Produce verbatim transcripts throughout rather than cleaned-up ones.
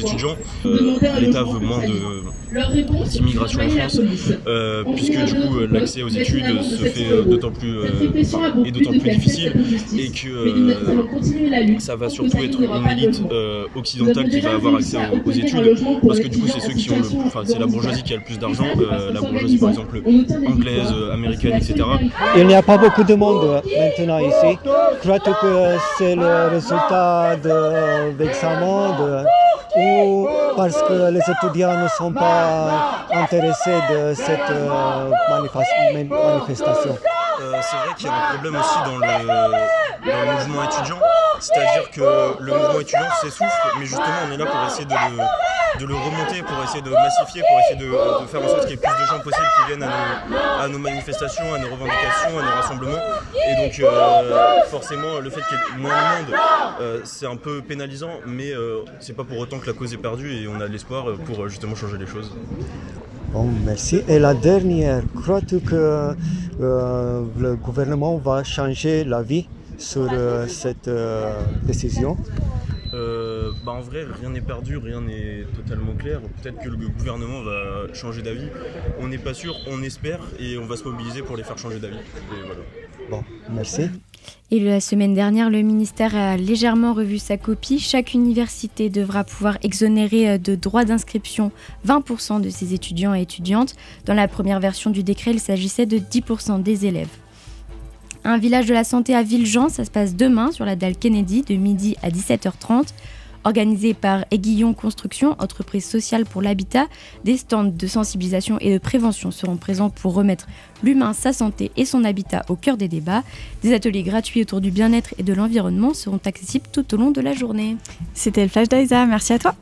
étudiants. Euh, L'État veut moins de, d'immigration en France, euh, puisque du coup l'accès aux études se fait d'autant plus, euh, est d'autant plus difficile et que euh, ça va surtout être une élite euh, occidentale qui va avoir accès aux, aux études, parce que du coup c'est ceux qui ont le, enfin c'est la bourgeoisie qui a le plus d'argent, euh, la bourgeoisie par exemple anglaise, américaine, et cetera. Il n'y a pas beaucoup de monde maintenant ici. Je crois que c'est le résultat de l'examen de, ou parce que les étudiants ne sont pas intéressés de cette euh, manifestation. Euh, c'est vrai qu'il y a un problème aussi dans le, dans le mouvement étudiant, c'est-à-dire que le mouvement étudiant s'essouffle, mais justement on est là pour essayer de le, de le remonter, pour essayer de massifier, pour essayer de, de faire en sorte qu'il y ait plus de gens possibles qui viennent à nos, à nos manifestations, à nos revendications, à nos rassemblements. Et donc euh, forcément le fait qu'il y ait moins de monde, euh, c'est un peu pénalisant, mais euh, c'est pas pour autant que la cause est perdue et on a de l'espoir pour justement changer les choses. Bon, merci. Et la dernière, crois-tu que euh, le gouvernement va changer l'avis sur euh, cette euh, décision ? Euh, bah en vrai, rien n'est perdu, rien n'est totalement clair. Peut-être que le gouvernement va changer d'avis. On n'est pas sûr, on espère et on va se mobiliser pour les faire changer d'avis. Et voilà. Bon, merci. Et la semaine dernière, le ministère a légèrement revu sa copie. Chaque université devra pouvoir exonérer de droits d'inscription vingt pour cent de ses étudiants et étudiantes. Dans la première version du décret, il s'agissait de dix pour cent des élèves. Un village de la santé à Villejean, ça se passe demain sur la dalle Kennedy de midi à dix-sept heures trente. Organisé par Aiguillon Construction, entreprise sociale pour l'habitat, des stands de sensibilisation et de prévention seront présents pour remettre l'humain, sa santé et son habitat au cœur des débats. Des ateliers gratuits autour du bien-être et de l'environnement seront accessibles tout au long de la journée. C'était le Flash d'Aïsa, merci à toi.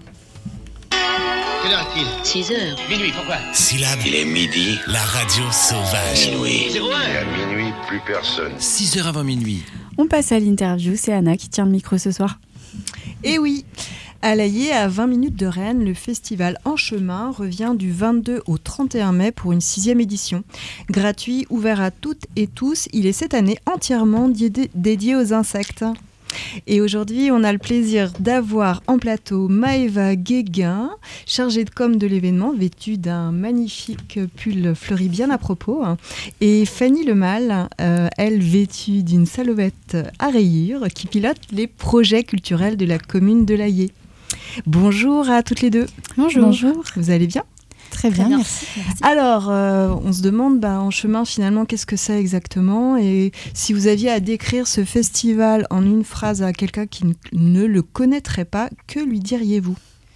Quelle heure est-il ? six heures. Minuit, pourquoi ? Syllabe. Il est midi. La radio sauvage. Minuit. zéro un. Et à minuit, plus personne. six heures avant minuit. On passe à l'interview, c'est Anna qui tient le micro ce soir. Et oui, à La Haye, à vingt minutes de Rennes, le festival En Chemin revient du vingt-deux au trente et un mai pour une sixième édition. Gratuit, ouvert à toutes et tous, il est cette année entièrement dédié, dédié aux insectes. Et aujourd'hui, on a le plaisir d'avoir en plateau Maëva Guéguin, chargée de com de l'événement, vêtue d'un magnifique pull fleuri bien à propos, et Fanny Lemal, euh, elle vêtue d'une salovette à rayures, qui pilote les projets culturels de la commune de La Haye. Bonjour à toutes les deux. Bonjour. Bonjour. Vous allez bien ? Très bien, Très bien. Merci, merci. Alors, euh, on se demande, bah, En Chemin, finalement, qu'est-ce que c'est exactement ? Et si vous aviez à décrire ce festival en une phrase à quelqu'un qui n- ne le connaîtrait pas, que lui diriez-vous ?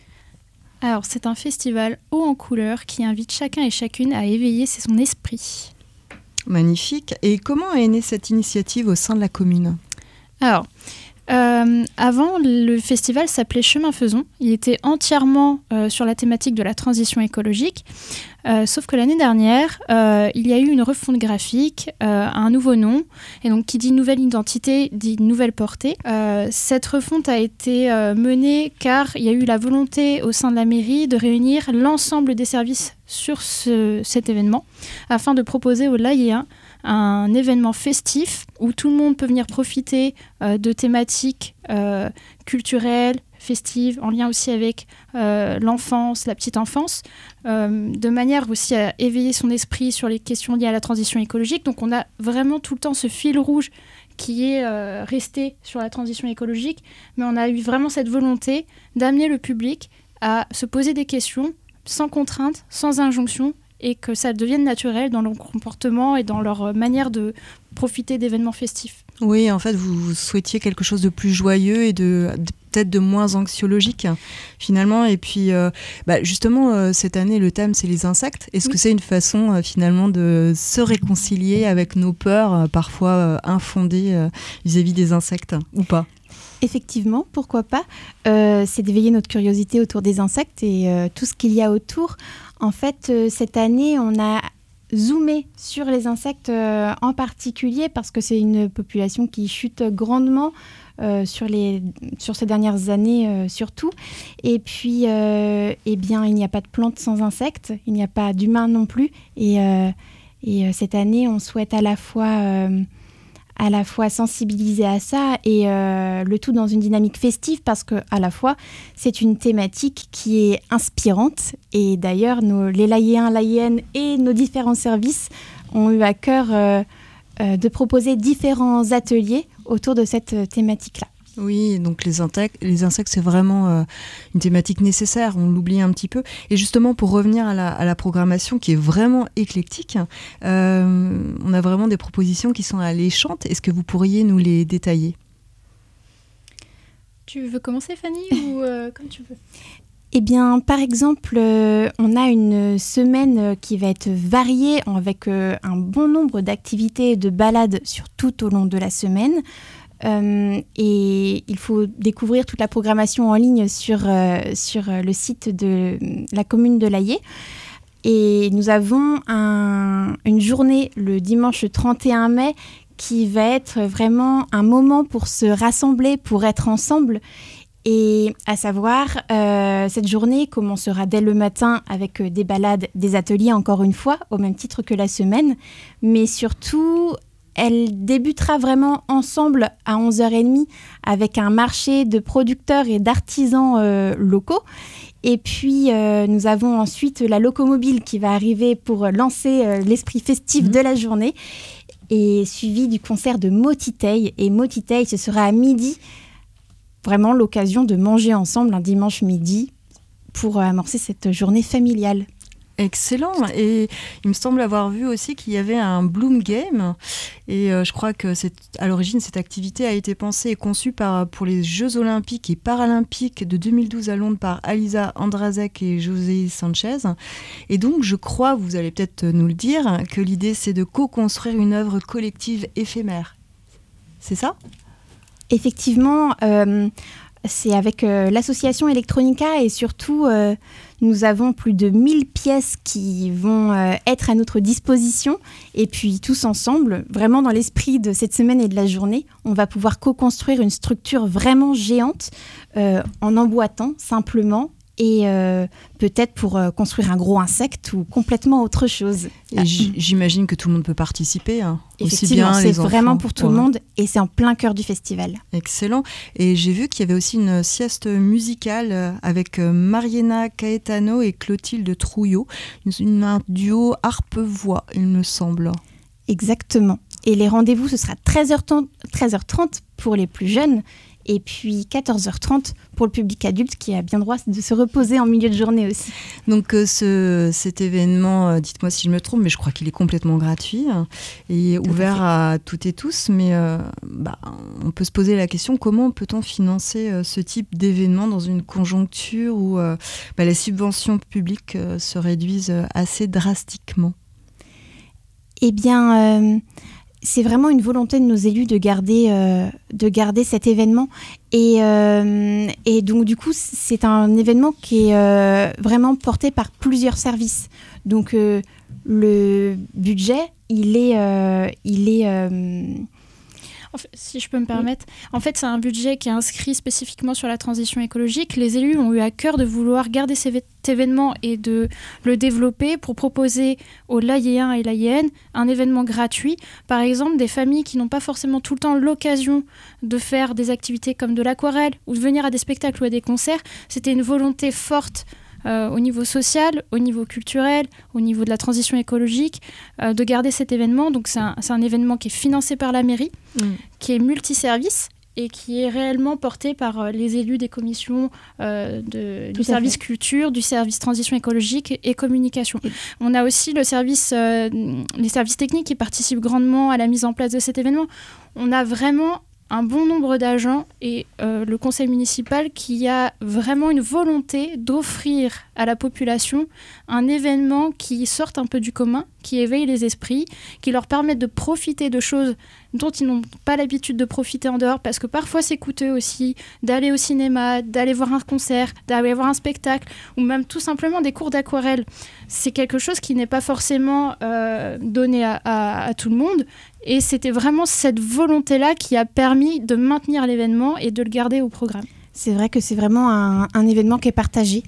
Alors, c'est un festival haut en couleurs qui invite chacun et chacune à éveiller son esprit. Magnifique. Et comment est née cette initiative au sein de la commune ? Alors... Euh, avant, le festival s'appelait Chemin Faisons. Il était entièrement euh, sur la thématique de la transition écologique. Euh, sauf que l'année dernière, euh, il y a eu une refonte graphique, euh, un nouveau nom. Et donc, qui dit nouvelle identité, dit nouvelle portée. Euh, cette refonte a été euh, menée car il y a eu la volonté au sein de la mairie de réunir l'ensemble des services sur ce, cet événement afin de proposer aux Laïéens un événement festif où tout le monde peut venir profiter euh, de thématiques euh, culturelles, festives, en lien aussi avec euh, l'enfance, la petite enfance, euh, de manière aussi à éveiller son esprit sur les questions liées à la transition écologique. Donc on a vraiment tout le temps ce fil rouge qui est euh, resté sur la transition écologique, mais on a eu vraiment cette volonté d'amener le public à se poser des questions sans contrainte, sans injonction, et que ça devienne naturel dans leur comportement et dans leur manière de profiter d'événements festifs. Oui, en fait, vous souhaitiez quelque chose de plus joyeux et de, de peut-être de moins anxiologique, finalement. Et puis, euh, bah, justement, euh, cette année, le thème, c'est les insectes. Est-ce oui. que c'est une façon, euh, finalement, de se réconcilier avec nos peurs, euh, parfois euh, infondées euh, vis-à-vis des insectes, ou pas ? Effectivement, pourquoi pas. Euh, c'est d'éveiller notre curiosité autour des insectes et euh, tout ce qu'il y a autour. En fait, euh, cette année, on a zoomé sur les insectes euh, en particulier parce que c'est une population qui chute grandement euh, sur, les, sur ces dernières années euh, surtout. Et puis, euh, eh bien, il n'y a pas de plantes sans insectes, il n'y a pas d'humains non plus. Et, euh, et euh, cette année, on souhaite à la fois... Euh, à la fois sensibiliser à ça et euh, le tout dans une dynamique festive parce que à la fois c'est une thématique qui est inspirante et d'ailleurs nos, les Layéens, Layéennes et nos différents services ont eu à cœur euh, euh, de proposer différents ateliers autour de cette euh, thématique-là. Oui, donc les insectes, les insectes c'est vraiment euh, une thématique nécessaire, on l'oublie un petit peu. Et justement, pour revenir à la, à la programmation qui est vraiment éclectique, euh, on a vraiment des propositions qui sont alléchantes. Est-ce que vous pourriez nous les détailler ? Tu veux commencer, Fanny, ou euh, comme tu veux ? Eh bien, par exemple, euh, on a une semaine qui va être variée avec euh, un bon nombre d'activités et de balades sur tout au long de la semaine. Euh, et il faut découvrir toute la programmation en ligne sur, euh, sur le site de la commune de Layé. Et nous avons un, une journée le dimanche trente et un mai qui va être vraiment un moment pour se rassembler, pour être ensemble. Et à savoir, euh, cette journée commencera dès le matin avec des balades, des ateliers encore une fois, au même titre que la semaine. Mais surtout, elle débutera vraiment ensemble à onze heures trente avec un marché de producteurs et d'artisans euh, locaux. Et puis, euh, nous avons ensuite la locomobile qui va arriver pour lancer euh, l'esprit festif mmh. de la journée et suivi du concert de Motiteil. Et Motiteil, ce sera à midi, vraiment l'occasion de manger ensemble un dimanche midi pour euh, amorcer cette journée familiale. Excellent. Et il me semble avoir vu aussi qu'il y avait un Bloom Game. Et euh, je crois que c'est, à l'origine, cette activité a été pensée et conçue par, pour les Jeux Olympiques et Paralympiques de deux mille douze à Londres par Alisa Andrazek et José Sanchez. Et donc, je crois, vous allez peut-être nous le dire, que l'idée, c'est de co-construire une œuvre collective éphémère. C'est ça ? Effectivement, euh, c'est avec euh, l'association Electronica et surtout... Euh, Nous avons plus de mille pièces qui vont euh, être à notre disposition. Et puis, tous ensemble, vraiment dans l'esprit de cette semaine et de la journée, on va pouvoir co-construire une structure vraiment géante euh, en emboîtant simplement et euh, peut-être pour euh, construire un gros insecte ou complètement autre chose. Et j- j'imagine que tout le monde peut participer, hein, aussi bien bien c'est les enfants. Vraiment pour tout ouais. le monde et c'est en plein cœur du festival. Excellent. Et j'ai vu qu'il y avait aussi une sieste musicale avec Mariana Caetano et Clotilde Trouillot, une, un duo harpe-voix, il me semble. Exactement. Et les rendez-vous, ce sera treize heures trente pour les plus jeunes et puis quatorze heures trente pour le public adulte qui a bien droit de se reposer en milieu de journée aussi. Donc euh, ce, cet événement, euh, dites-moi si je me trompe, mais je crois qu'il est complètement gratuit hein, et Tout ouvert à, à toutes et tous, mais euh, bah, on peut se poser la question, comment peut-on financer euh, ce type d'événement dans une conjoncture où euh, bah, les subventions publiques euh, se réduisent assez drastiquement ? Eh bien... Euh c'est vraiment une volonté de nos élus de garder, euh, de garder cet événement. Et, euh, et donc, du coup, c'est un événement qui est euh, vraiment porté par plusieurs services. Donc, euh, le budget, il est... Euh, il est euh... En fait, si je peux me permettre, en fait, c'est un budget qui est inscrit spécifiquement sur la transition écologique. Les élus ont eu à cœur de vouloir garder cet événement et de le développer pour proposer aux Layéens et Layéennes un événement gratuit. Par exemple, des familles qui n'ont pas forcément tout le temps l'occasion de faire des activités comme de l'aquarelle ou de venir à des spectacles ou à des concerts. C'était une volonté forte Euh, au niveau social, au niveau culturel, au niveau de la transition écologique, euh, de garder cet événement. Donc c'est un, c'est un événement qui est financé par la mairie, mmh. qui est multiservice et qui est réellement porté par euh, les élus des commissions euh, de, du service fait. culture, du service transition écologique et, et communication. Mmh. On a aussi le service, euh, les services techniques qui participent grandement à la mise en place de cet événement. On a vraiment un bon nombre d'agents et euh, le conseil municipal qui a vraiment une volonté d'offrir à la population un événement qui sorte un peu du commun, qui éveille les esprits, qui leur permette de profiter de choses dont ils n'ont pas l'habitude de profiter en dehors, parce que parfois c'est coûteux aussi d'aller au cinéma, d'aller voir un concert, d'aller voir un spectacle, ou même tout simplement des cours d'aquarelle. C'est quelque chose qui n'est pas forcément euh, donné à, à, à tout le monde, et c'était vraiment cette volonté-là qui a permis de maintenir l'événement et de le garder au programme. C'est vrai que c'est vraiment un, un événement qui est partagé,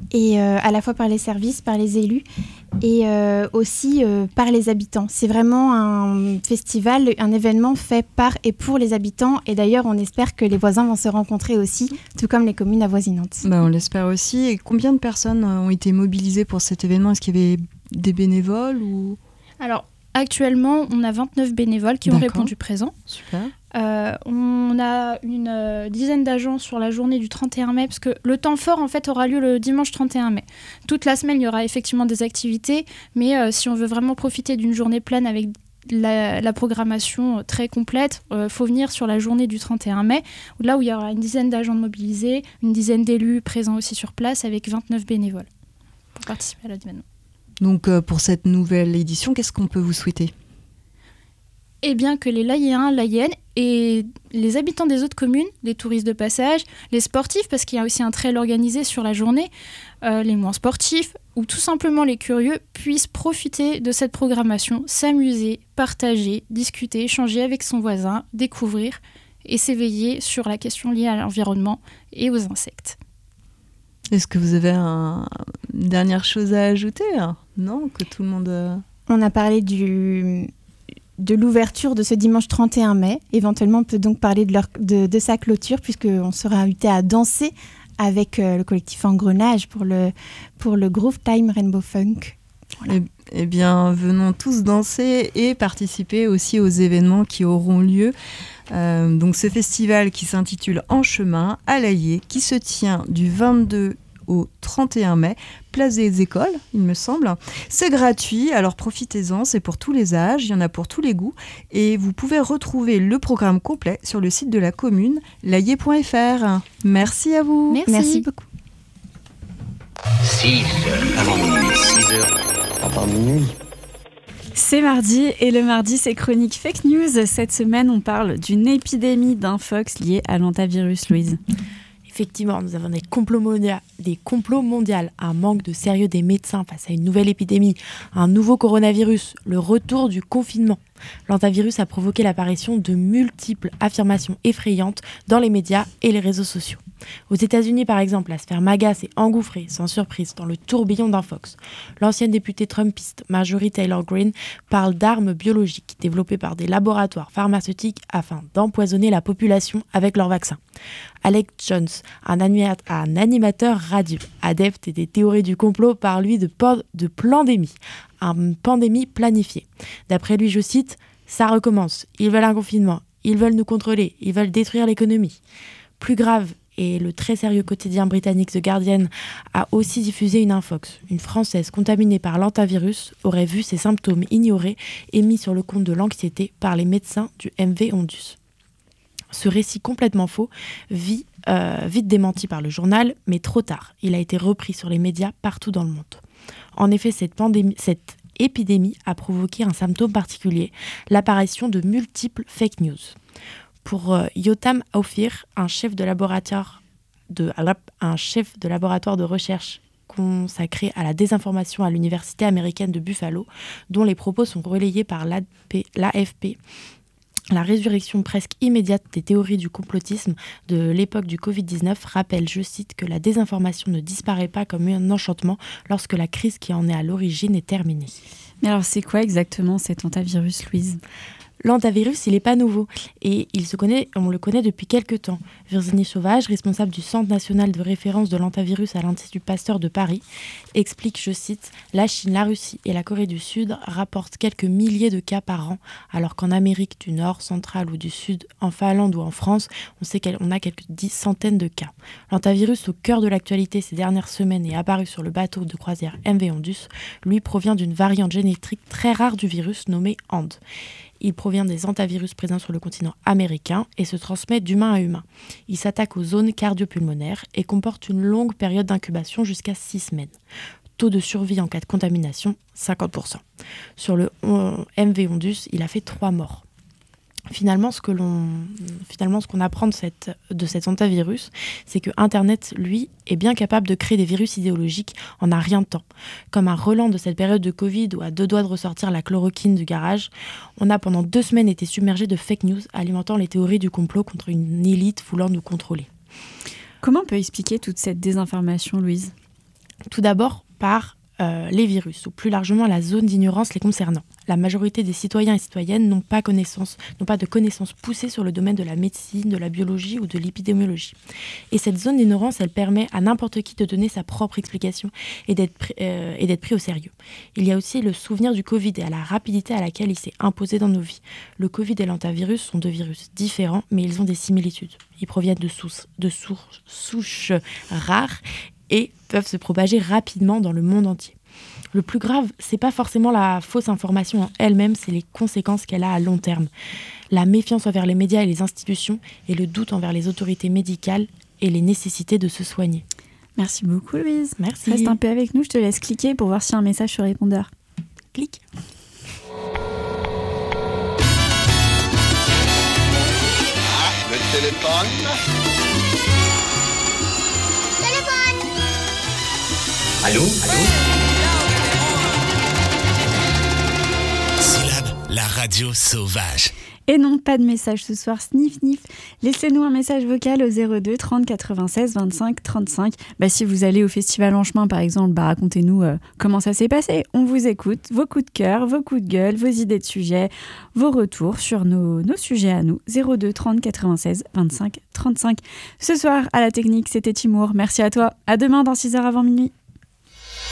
et euh, à la fois par les services, par les élus et euh, aussi euh, par les habitants. C'est vraiment un festival, un événement fait par et pour les habitants. Et d'ailleurs, on espère que les voisins vont se rencontrer aussi, tout comme les communes avoisinantes. Bah, on l'espère aussi. Et combien de personnes ont été mobilisées pour cet événement ? Est-ce qu'il y avait des bénévoles ou... Alors, actuellement, on a vingt-neuf bénévoles qui ont D'accord. répondu présent. Super. Euh, on a une euh, dizaine d'agents sur la journée du trente et un mai, parce que le temps fort en fait aura lieu le dimanche trente et un mai. Toute la semaine, il y aura effectivement des activités, mais euh, si on veut vraiment profiter d'une journée pleine avec la, la programmation très complète, il euh, faut venir sur la journée du trente et un mai, là où il y aura une dizaine d'agents mobilisés, une dizaine d'élus présents aussi sur place, avec vingt-neuf bénévoles pour participer à l'événement. Donc euh, pour cette nouvelle édition, qu'est-ce qu'on peut vous souhaiter ? Eh bien que les Layéens, Layènes et les habitants des autres communes, les touristes de passage, les sportifs, parce qu'il y a aussi un trail organisé sur la journée, euh, les moins sportifs, ou tout simplement les curieux, puissent profiter de cette programmation, s'amuser, partager, discuter, échanger avec son voisin, découvrir et s'éveiller sur la question liée à l'environnement et aux insectes. Est-ce que vous avez un... une dernière chose à ajouter ? Non ? Que tout le monde... Euh... On a parlé du... de l'ouverture de ce dimanche trente et un mai. Éventuellement, on peut donc parler de, leur, de, de sa clôture, puisqu'on sera invité à danser avec euh, le collectif Engrenage pour le, pour le Groove Time Rainbow Funk. Voilà. Eh, eh bien, venons tous danser et participer aussi aux événements qui auront lieu. Euh, donc, ce festival qui s'intitule En chemin à Layé, qui se tient du vingt-deux au trente et un mai, place des écoles, il me semble. C'est gratuit, alors profitez-en, c'est pour tous les âges, il y en a pour tous les goûts. Et vous pouvez retrouver le programme complet sur le site de la commune, layé point f r. Merci à vous. Merci, Merci beaucoup. six heures avant minuit, six heures avant minuit. C'est mardi et le mardi c'est chronique fake news. Cette semaine on parle d'une épidémie d'infox liée à l'hantavirus, Louise. Effectivement, nous avons des complots, mondia- des complots mondiaux, un manque de sérieux des médecins face à une nouvelle épidémie, un nouveau coronavirus, le retour du confinement. L'hantavirus a provoqué l'apparition de multiples affirmations effrayantes dans les médias et les réseaux sociaux. Aux États-Unis, par exemple, la sphère MAGA s'est engouffrée, sans surprise, dans le tourbillon d'infox. L'ancienne députée trumpiste Marjorie Taylor Greene parle d'armes biologiques développées par des laboratoires pharmaceutiques afin d'empoisonner la population avec leurs vaccins. Alex Jones, un, anima- un animateur radio, adepte des théories du complot, parle lui de, por- de pandémie, une pandémie planifiée. D'après lui, je cite, « Ça recommence, ils veulent un confinement, ils veulent nous contrôler, ils veulent détruire l'économie. » Plus grave, et le très sérieux quotidien britannique The Guardian a aussi diffusé une infox. Une Française contaminée par l'hantavirus aurait vu ses symptômes ignorés et mis sur le compte de l'anxiété par les médecins du M V Ondus. Ce récit complètement faux, vit, euh, vite démenti par le journal, mais trop tard. Il a été repris sur les médias partout dans le monde. En effet, cette, pandémie, cette épidémie a provoqué un symptôme particulier, l'apparition de multiples fake news. Pour euh, Yotam Ophir, un chef de laboratoire de, un chef de laboratoire de recherche consacré à la désinformation à l'université américaine de Buffalo, dont les propos sont relayés par l'A F P, la résurrection presque immédiate des théories du complotisme de l'époque du covid dix-neuf rappelle, je cite, que la désinformation ne disparaît pas comme un enchantement lorsque la crise qui en est à l'origine est terminée. Mais alors c'est quoi exactement cet hantavirus, Louise ? L'hantavirus, il n'est pas nouveau et il se connaît, on le connaît depuis quelques temps. Virginie Sauvage, responsable du Centre national de référence de l'hantavirus à l'Institut Pasteur de Paris, explique, je cite, « La Chine, la Russie et la Corée du Sud rapportent quelques milliers de cas par an, alors qu'en Amérique du Nord, centrale ou du Sud, en Finlande ou en France, on sait qu'on a quelques dix centaines de cas. L'hantavirus au cœur de l'actualité ces dernières semaines et apparu sur le bateau de croisière M V Ondus, lui provient d'une variante génétique très rare du virus nommée And. Il provient des hantavirus présents sur le continent américain et se transmet d'humain à humain. Il s'attaque aux zones cardio-pulmonaires et comporte une longue période d'incubation jusqu'à six semaines. Taux de survie en cas de contamination, cinquante pour cent. Sur le M V Ondus, il a fait trois morts. Finalement, ce que l'on, finalement, ce qu'on apprend de, cette, de cet hantavirus, c'est que Internet, lui, est bien capable de créer des virus idéologiques en un rien de temps. Comme un relent de cette période de Covid où à deux doigts de ressortir la chloroquine du garage, on a pendant deux semaines été submergé de fake news alimentant les théories du complot contre une élite voulant nous contrôler. Comment on peut expliquer toute cette désinformation, Louise ? Tout d'abord par euh, les virus, ou plus largement la zone d'ignorance les concernant. La majorité des citoyens et citoyennes n'ont pas, connaissance, n'ont pas de connaissances poussées sur le domaine de la médecine, de la biologie ou de l'épidémiologie. Et cette zone d'ignorance, elle permet à n'importe qui de donner sa propre explication et d'être, pr- euh, et d'être pris au sérieux. Il y a aussi le souvenir du Covid et à la rapidité à laquelle il s'est imposé dans nos vies. Le Covid et l'antivirus sont deux virus différents, mais ils ont des similitudes. Ils proviennent de, sous- de sources, souches rares et peuvent se propager rapidement dans le monde entier. Le plus grave, c'est pas forcément la fausse information en elle-même, c'est les conséquences qu'elle a à long terme. La méfiance envers les médias et les institutions et le doute envers les autorités médicales et les nécessités de se soigner. Merci beaucoup Louise. Merci. Reste un peu avec nous, je te laisse cliquer pour voir s'il y a un message sur répondeur. Clique. Le téléphone. Allô? Allô? Syllabe, la radio sauvage. Et non, pas de message ce soir, sniff, sniff. Laissez-nous un message vocal au zéro deux trente quatre-vingt-seize vingt-cinq trente-cinq. Bah, si vous allez au festival en chemin, par exemple, bah, racontez-nous euh, comment ça s'est passé. On vous écoute, vos coups de cœur, vos coups de gueule, vos idées de sujets, vos retours sur nos, nos sujets à nous. zéro deux trente quatre-vingt-seize vingt-cinq trente-cinq. Ce soir, à la technique, c'était Timour. Merci à toi. À demain dans six heures avant minuit.